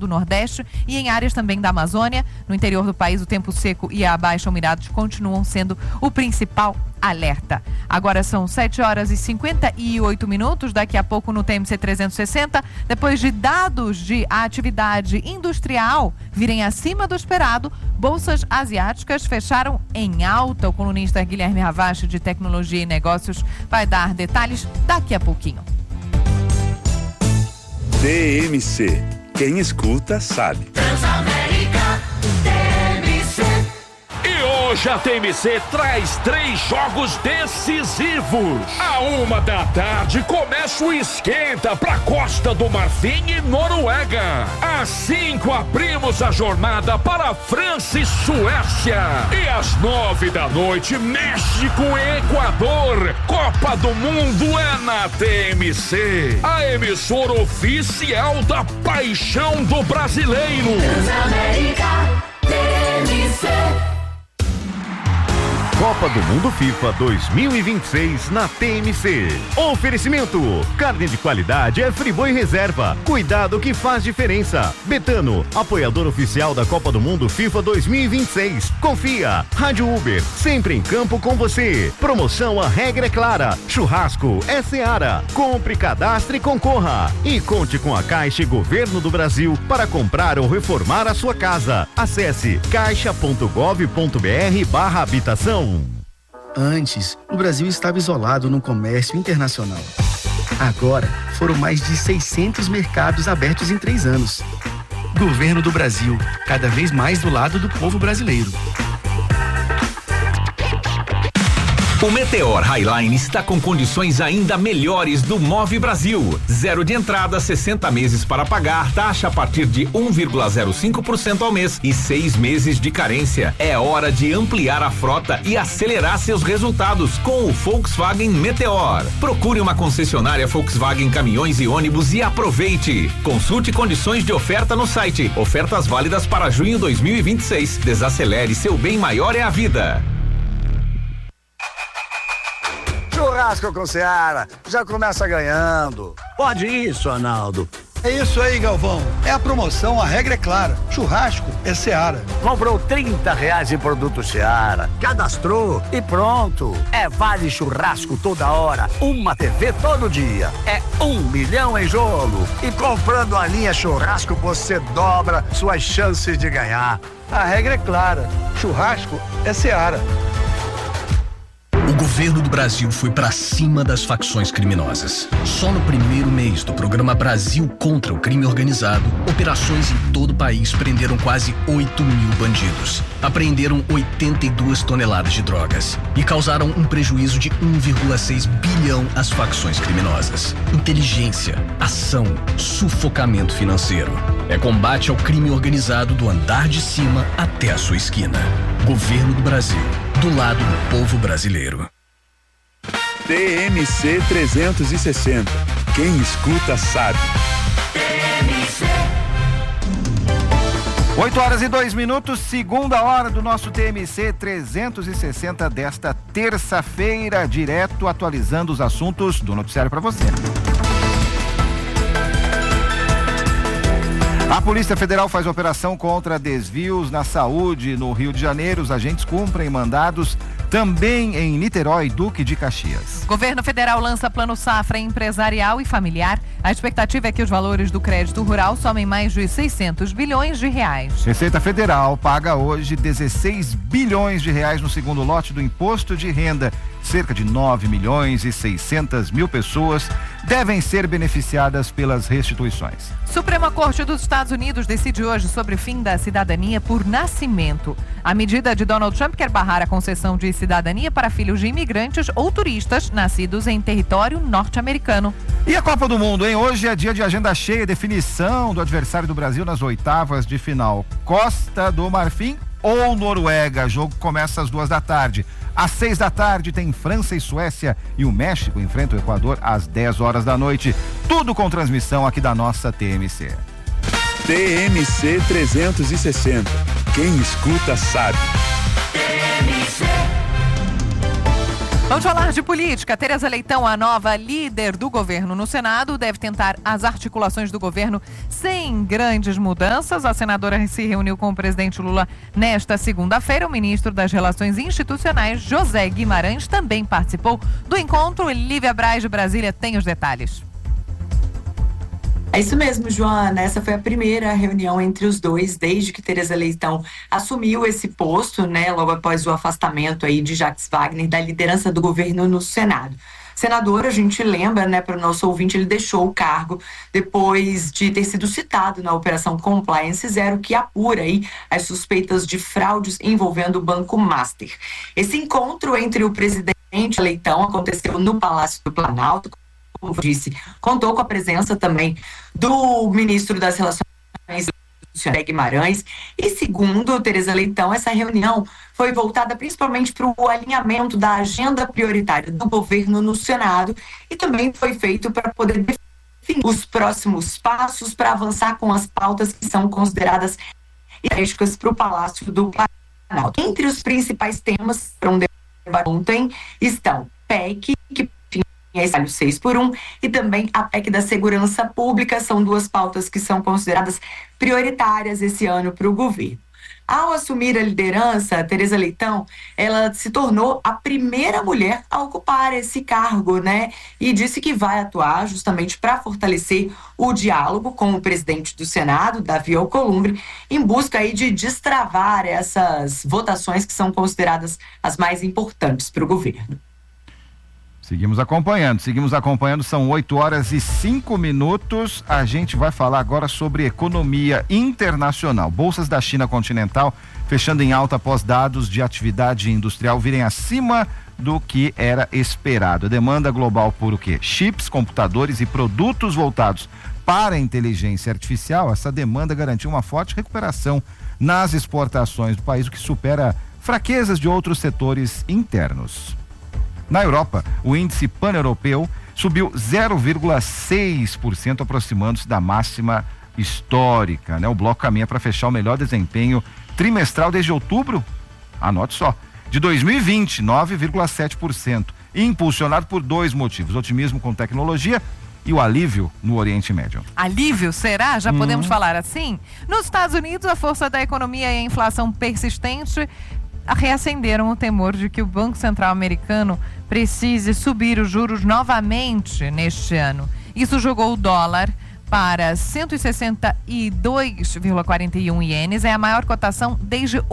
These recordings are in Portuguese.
do Nordeste e em áreas também da Amazônia. No interior do país, o tempo seco e a baixa umidade continuam sendo o principal alerta. Agora são 7h58. Daqui a pouco no TMC 360, depois de dados de atividade industrial virem acima do esperado, bolsas asiáticas fecharam em alta. O colunista Guilherme Ravache, de Tecnologia e Negócios, vai dar detalhes daqui a pouquinho. TMC. Quem escuta sabe. Transamérica TMC. E hoje a TMC traz 3 jogos decisivos. À 13h começa o esquenta pra Costa do Marfim e Noruega. Às 5 abrimos a jornada para França e Suécia. E às 9h, México e Equador. Copa do Mundo é na TMC. A emissora oficial da paixão do brasileiro. Transamérica TMC. Copa do Mundo FIFA 2026 na TMC. Oferecimento: carne de qualidade é Friboi Reserva. Cuidado que faz diferença. Betano, apoiador oficial da Copa do Mundo FIFA 2026. Confia. Rádio Uber, sempre em campo com você. Promoção A Regra é Clara. Churrasco é Seara. Compre, cadastre e concorra. E conte com a Caixa e Governo do Brasil para comprar ou reformar a sua casa. Acesse caixa.gov.br/habitação. Antes, o Brasil estava isolado no comércio internacional. Agora, foram mais de 600 mercados abertos em 3 anos. Governo do Brasil, cada vez mais do lado do povo brasileiro. O Meteor Highline está com condições ainda melhores do Move Brasil. 0 de entrada, 60 meses para pagar, taxa a partir de 1,05% ao mês e 6 meses de carência. É hora de ampliar a frota e acelerar seus resultados com o Volkswagen Meteor. Procure uma concessionária Volkswagen Caminhões e Ônibus e aproveite. Consulte condições de oferta no site. Ofertas válidas para junho 2026. Desacelere, seu bem maior é a vida. Churrasco com Seara, já começa ganhando. Pode isso, Arnaldo. É isso aí, Galvão. É a promoção, a regra é clara. Churrasco é Seara. Comprou R$30 em produto Seara, cadastrou e pronto. É vale churrasco toda hora, uma TV todo dia. É 1 milhão em jogo. E comprando a linha churrasco, você dobra suas chances de ganhar. A regra é clara. Churrasco é Seara. O governo do Brasil foi pra cima das facções criminosas. Só no primeiro mês do programa Brasil contra o Crime Organizado, operações em todo o país prenderam quase 8 mil bandidos. Apreenderam 82 toneladas de drogas e causaram um prejuízo de 1,6 bilhão às facções criminosas. Inteligência, ação, sufocamento financeiro. É combate ao crime organizado do andar de cima até a sua esquina. Governo do Brasil, do lado do povo brasileiro. TMC 360. Quem escuta sabe. 8h02, segunda hora do nosso TMC 360 desta terça-feira, direto atualizando os assuntos do noticiário para você. A Polícia Federal faz operação contra desvios na saúde no Rio de Janeiro. Os agentes cumprem mandados também em Niterói, Duque de Caxias. Governo federal lança plano safra empresarial e familiar. A expectativa é que os valores do crédito rural somem mais de 600 bilhões de reais. Receita Federal paga hoje 16 bilhões de reais no segundo lote do imposto de renda. Cerca de 9 milhões e 600 mil pessoas devem ser beneficiadas pelas restituições. Suprema Corte dos Estados Unidos decide hoje sobre o fim da cidadania por nascimento. A medida de Donald Trump quer barrar a concessão de cidadania para filhos de imigrantes ou turistas nascidos em território norte-americano. E a Copa do Mundo, hein? Hoje é dia de agenda cheia, definição do adversário do Brasil nas oitavas de final. Costa do Marfim ou Noruega? O jogo começa às 14h. Às 18h tem França e Suécia e o México enfrenta o Equador às 10h da noite. Tudo com transmissão aqui da nossa TMC. TMC 360. Quem escuta sabe. TMC. Vamos falar de política. Tereza Leitão, a nova líder do governo no Senado, deve tentar as articulações do governo sem grandes mudanças. A senadora se reuniu com o presidente Lula nesta segunda-feira. O ministro das Relações Institucionais, José Guimarães, também participou do encontro. Lívia Braz, de Brasília, tem os detalhes. É isso mesmo, Joana. Essa foi a primeira reunião entre os dois desde que Tereza Leitão assumiu esse posto, né, logo após o afastamento aí de Jacques Wagner da liderança do governo no Senado. Senador, a gente lembra, né, para o nosso ouvinte, ele deixou o cargo depois de ter sido citado na Operação Compliance Zero, que apura aí as suspeitas de fraudes envolvendo o Banco Master. Esse encontro entre o presidente Leitão aconteceu no Palácio do Planalto. Como eu disse, contou com a presença também do ministro das Relações Institucionais, Guimarães. E segundo Tereza Leitão, essa reunião foi voltada principalmente para o alinhamento da agenda prioritária do governo no Senado e também foi feito para poder definir os próximos passos para avançar com as pautas que são consideradas estratégicas para o Palácio do Planalto. Entre os principais temas para um debate ontem estão PEC, que esse 6 por 1, e também a PEC da Segurança Pública. São duas pautas que são consideradas prioritárias esse ano para o governo. Ao assumir a liderança, Tereza Leitão, ela se tornou a primeira mulher a ocupar esse cargo, né? E disse que vai atuar justamente para fortalecer o diálogo com o presidente do Senado, Davi Alcolumbre, em busca aí de destravar essas votações que são consideradas as mais importantes para o governo. Seguimos acompanhando, são 8h05. A gente vai falar agora sobre economia internacional. Bolsas da China continental fechando em alta após dados de atividade industrial virem acima do que era esperado. A demanda global por o quê? Chips, computadores e produtos voltados para a inteligência artificial. Essa demanda garantiu uma forte recuperação nas exportações do país, o que supera fraquezas de outros setores internos. Na Europa, o índice pan-europeu subiu 0,6%, aproximando-se da máxima histórica, né? O bloco caminha para fechar o melhor desempenho trimestral desde outubro, anote só, de 2020, 9,7%, impulsionado por dois motivos: otimismo com tecnologia e o alívio no Oriente Médio. Alívio, será? Já podemos falar assim? Nos Estados Unidos, a força da economia e a inflação persistente reacenderam o temor de que o Banco Central americano precise subir os juros novamente neste ano. Isso jogou o dólar para 162,41 ienes, é a maior cotação desde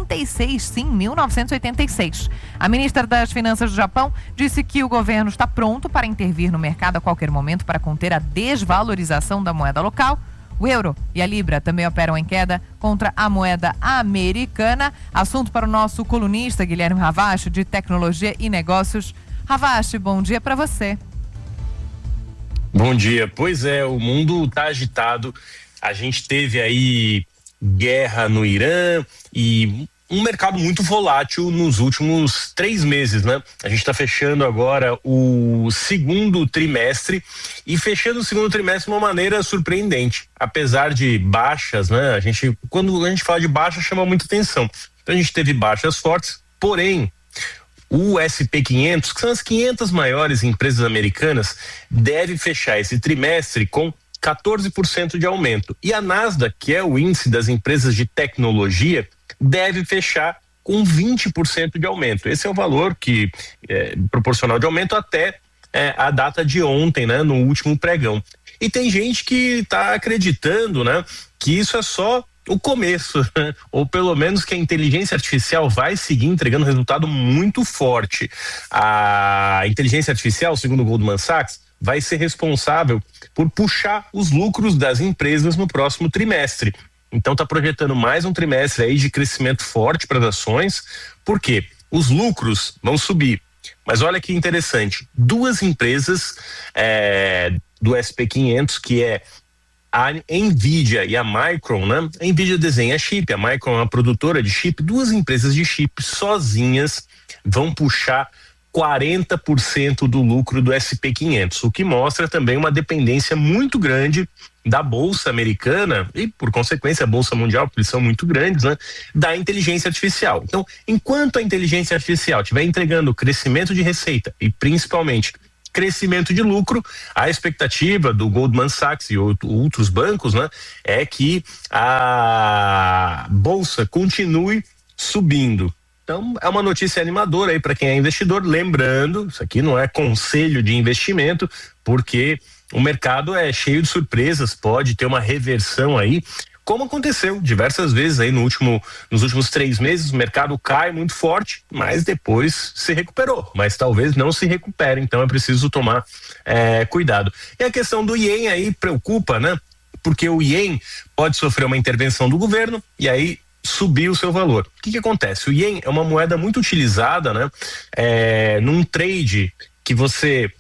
1986. A ministra das Finanças do Japão disse que o governo está pronto para intervir no mercado a qualquer momento para conter a desvalorização da moeda local. O euro e a libra também operam em queda contra a moeda americana. Assunto para o nosso colunista Guilherme Ravache, de Tecnologia e Negócios. Ravache, bom dia para você. Bom dia. Pois é, o mundo está agitado. A gente teve aí guerra no Irã e um mercado muito volátil nos últimos 3 meses, né? A gente está fechando agora o segundo trimestre e fechando o segundo trimestre de uma maneira surpreendente, apesar de baixas, né? Quando a gente fala de baixa, chama muita atenção. Então a gente teve baixas fortes, porém o SP500, que são as 500 maiores empresas americanas, deve fechar esse trimestre com 14% de aumento. E a Nasdaq, que é o índice das empresas de tecnologia, deve fechar com 20% de aumento. Esse é o valor que proporcional de aumento até a data de ontem, né, no último pregão. E tem gente que está acreditando, né, que isso é só o começo, né? Ou pelo menos que a inteligência artificial vai seguir entregando resultado muito forte. A inteligência artificial, segundo o Goldman Sachs, vai ser responsável por puxar os lucros das empresas no próximo trimestre. Então está projetando mais um trimestre aí de crescimento forte para as ações, porque os lucros vão subir. Mas olha que interessante, 2 empresas do SP500, que é a Nvidia e a Micron, né? A Nvidia desenha chip, a Micron é uma produtora de chip. 2 empresas de chip sozinhas vão puxar 40% do lucro do SP500, o que mostra também uma dependência muito grande da Bolsa Americana e, por consequência, a Bolsa Mundial, porque eles são muito grandes, né, da inteligência artificial. Então, enquanto a inteligência artificial estiver entregando crescimento de receita e, principalmente, crescimento de lucro, a expectativa do Goldman Sachs e outros bancos, né, é que a Bolsa continue subindo. Então, é uma notícia animadora aí para quem é investidor. Lembrando, isso aqui não é conselho de investimento, porque o mercado é cheio de surpresas, pode ter uma reversão aí, como aconteceu diversas vezes aí nos últimos 3 meses. O mercado cai muito forte, mas depois se recuperou, mas talvez não se recupere, então é preciso tomar cuidado. E a questão do ien aí preocupa, né? Porque o ien pode sofrer uma intervenção do governo e aí subir o seu valor. O que acontece? O ien é uma moeda muito utilizada, né? Num trade que você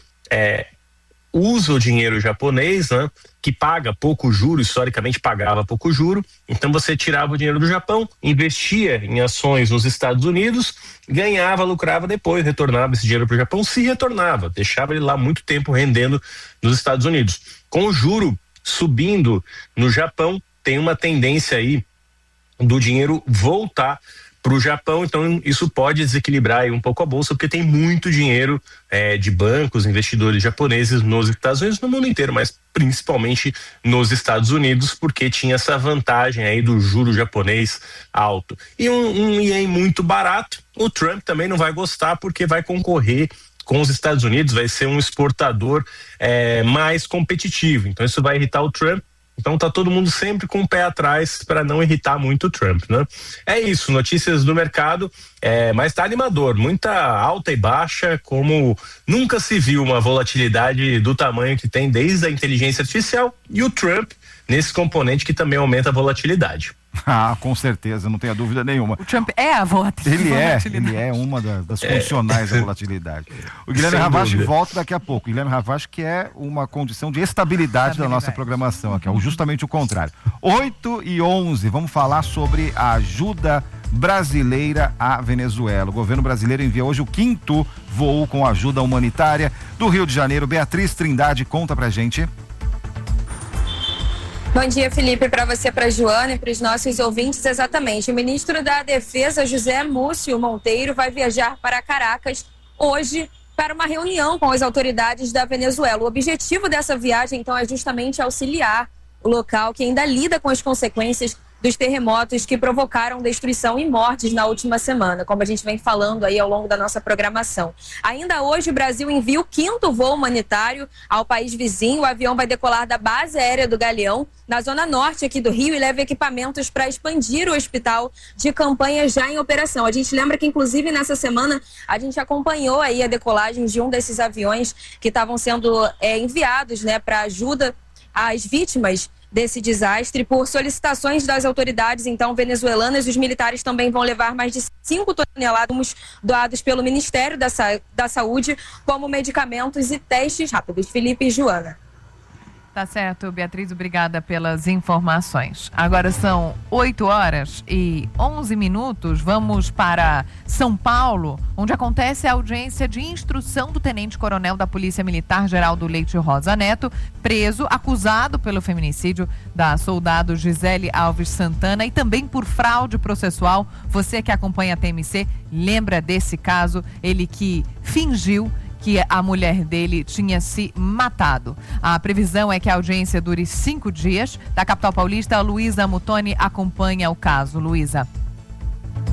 usa o dinheiro japonês, né? Que paga pouco juro, historicamente pagava pouco juro, então você tirava o dinheiro do Japão, investia em ações nos Estados Unidos, ganhava, lucrava, depois retornava esse dinheiro para o Japão, se retornava, deixava ele lá muito tempo rendendo nos Estados Unidos. Com o juro subindo no Japão, tem uma tendência aí do dinheiro voltar para o Japão, então isso pode desequilibrar aí um pouco a bolsa, porque tem muito dinheiro de bancos, investidores japoneses nos Estados Unidos, no mundo inteiro, mas principalmente nos Estados Unidos, porque tinha essa vantagem aí do juro japonês alto. E um ien muito barato, o Trump também não vai gostar, porque vai concorrer com os Estados Unidos, vai ser um exportador mais competitivo, então isso vai irritar o Trump. Então tá todo mundo sempre com o pé atrás para não irritar muito o Trump, né? É isso, notícias do mercado, mas tá animador, muita alta e baixa, como nunca se viu uma volatilidade do tamanho que tem desde a inteligência artificial e o Trump nesse componente que também aumenta a volatilidade. Ah, com certeza, não tenha dúvida nenhuma. O Trump é a volatilidade. Ele é uma das funcionais da volatilidade. O Guilherme Ravache volta daqui a pouco. O Guilherme Ravache, que é uma condição de estabilidade da nossa programação aqui, justamente o contrário. 8h11, vamos falar sobre a ajuda brasileira à Venezuela. O governo brasileiro envia hoje o 5º voo com ajuda humanitária do Rio de Janeiro. Beatriz Trindade, conta pra gente. Bom dia, Felipe, para você, para a Joana e para os nossos ouvintes. Exatamente, o ministro da Defesa, José Múcio Monteiro, vai viajar para Caracas hoje para uma reunião com as autoridades da Venezuela. O objetivo dessa viagem, então, é justamente auxiliar o local que ainda lida com as consequências dos terremotos que provocaram destruição e mortes na última semana, como a gente vem falando aí ao longo da nossa programação. Ainda hoje, o Brasil envia o 5º voo humanitário ao país vizinho. O avião vai decolar da base aérea do Galeão, na zona norte aqui do Rio, e leva equipamentos para expandir o hospital de campanha já em operação. A gente lembra que, inclusive, nessa semana, a gente acompanhou aí a decolagem de um desses aviões que estavam sendo enviados, né, para ajuda às vítimas desse desastre. Por solicitações das autoridades, então, venezuelanas, os militares também vão levar mais de 5 toneladas doados pelo Ministério da Saúde, como medicamentos e testes rápidos. Felipe e Joana. Tá certo, Beatriz, obrigada pelas informações. Agora são 8h11. Vamos para São Paulo, onde acontece a audiência de instrução do tenente-coronel da Polícia Militar, Geraldo Leite Rosa Neto, preso, acusado pelo feminicídio da soldado Gisele Alves Santana e também por fraude processual. Você que acompanha a TMC, lembra desse caso? Ele que fingiu que a mulher dele tinha se matado. A previsão é que a audiência dure 5 dias. Da capital paulista, Luísa Mutoni acompanha o caso. Luísa.